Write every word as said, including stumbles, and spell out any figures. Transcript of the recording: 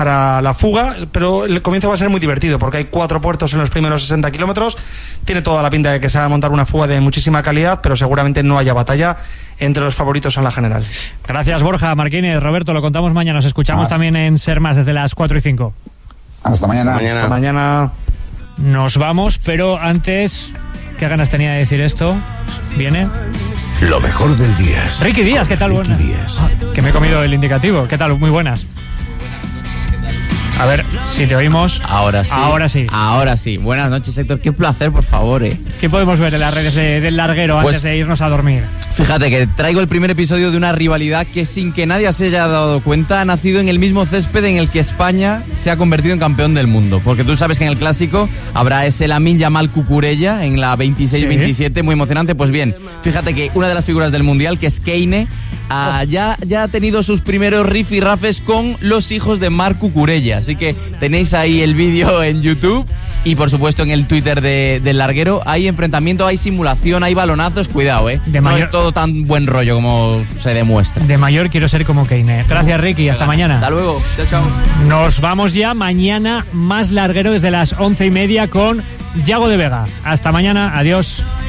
para la fuga, pero el comienzo va a ser muy divertido porque hay cuatro puertos en los primeros sesenta kilómetros. Tiene toda la pinta de que se va a montar una fuga de muchísima calidad, pero seguramente no haya batalla entre los favoritos en la general. Gracias, Borja Martínez. Roberto, lo contamos mañana. Nos escuchamos ah. también en Ser Más desde las cuatro y cinco. Hasta mañana. Hasta mañana. Hasta mañana. Nos vamos, pero antes, ¿qué ganas tenía de decir esto? ¿Viene? Lo mejor del día. Ricky Díaz, ¿qué tal? Buenas. Ah, que me he comido el indicativo. ¿Qué tal? Muy buenas. A ver, si te oímos. Ahora sí. Ahora sí. Ahora sí. Buenas noches, Héctor. Qué placer, por favor. Eh. ¿Qué podemos ver en las redes de, del larguero pues, antes de irnos a dormir? Fíjate que traigo el primer episodio de una rivalidad que, sin que nadie se haya dado cuenta, ha nacido en el mismo césped en el que España se ha convertido en campeón del mundo. Porque tú sabes que en el clásico habrá ese Lamine Yamal Cucurella en la veintiséis veintisiete, ¿sí? Muy emocionante. Pues bien, fíjate que una de las figuras del Mundial, que es Kane, ah, ya, ya ha tenido sus primeros rifirrafes con los hijos de Marc Cucurella. Así que tenéis ahí el vídeo en YouTube y por supuesto en el Twitter de, del larguero. Hay enfrentamiento, hay simulación, hay balonazos. Cuidado, eh. De mayor... No es todo tan buen rollo como se demuestra. De mayor quiero ser como Kane. Gracias, Ricky. Hasta Venga, mañana. Hasta luego. Chao, chao. Nos vamos ya. Mañana más larguero desde las once y media con Yago de Vega. Hasta mañana. Adiós.